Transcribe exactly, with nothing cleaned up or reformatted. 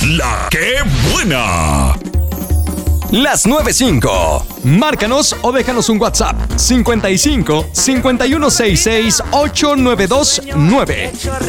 La que buena. Las nueve cinco. Márcanos o déjanos un WhatsApp. cincuenta y cinco, cincuenta y uno sesenta y seis, ochocientos noventa y dos nueve.